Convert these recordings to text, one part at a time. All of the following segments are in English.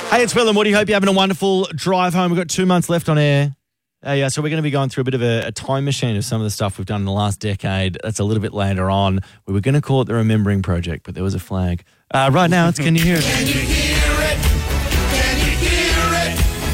Hey, it's Will and Woody. Hope you're having a wonderful drive home. We've got 2 months left on air. So we're going to be going through a bit of a time machine of some of the stuff we've done in the last decade. That's a little bit later on. We were going to call it the Remembering Project, but there was a flag. Right now, it's Can You Hear It? Can you hear it? Can you hear it?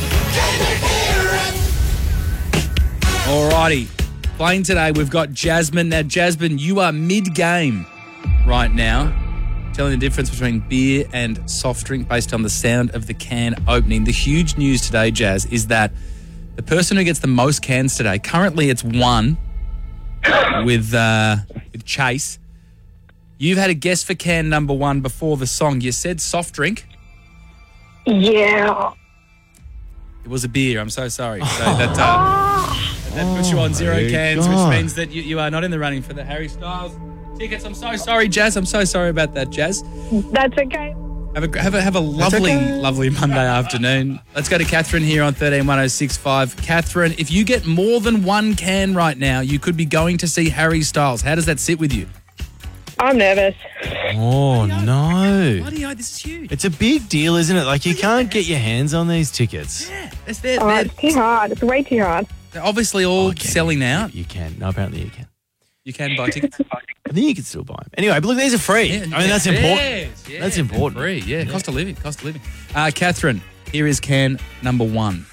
Can you hear it? Alrighty. Playing today, we've got Jasmine. Now, Jasmine, you are mid-game right now, telling the difference between beer and soft drink based on the sound of the can opening. The huge news today, Jazz, is that the person who gets the most cans today, currently it's one with Chase. You've had a guess for can number one before the song. You said soft drink. Yeah. It was a beer. I'm so sorry. So that puts you on zero my cans, God. which means that you are not in the running for the Harry Styles tickets. I'm so sorry, Jazz. I'm so sorry about that, Jazz. That's okay. Have a lovely Monday afternoon. Let's go to Catherine here on 131065. Catherine, if you get more than one can right now, you could be going to see Harry Styles. How does that sit with you? I'm nervous. Oh, no. Bloody hell, this is huge. It's a big deal, isn't it? Like, you can't get your hands on these tickets. Yeah, It's too hard. It's way too hard. they're obviously all Okay. selling out. You can. No, apparently you can. You can buy tickets. I think you can still buy them. Anyway, but look, these are free. I mean, that's important. Yes, yeah, That's important. Free, yeah. Cost of living. Catherine, here is can number one.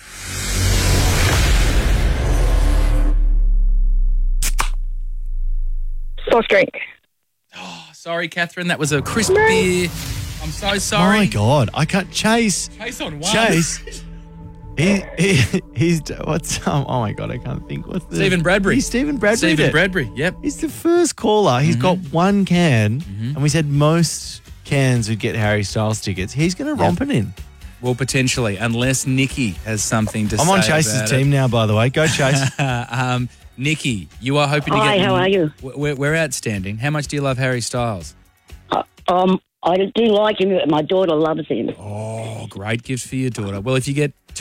Soft drink. Sorry, Catherine, that was a crisp beer. I'm so sorry. My God. I can't. Chase. Chase on one. Chase. He's what's oh my God, I can't think. What's the Stephen Bradbury. He's Stephen Bradbury. Stephen Bradbury, yep. He's the first caller. He's got one can, and we said most cans would get Harry Styles tickets. He's going to romp it in. Well, potentially, unless Nikki has something to say. I'm on Chase's about team now, by the way. Go Chase. it. Nikki, you are hoping to Hi, get. how are you? We're outstanding. How much do you love Harry Styles? I do like him. My daughter loves him. Oh, great gift for your daughter. Well, if you get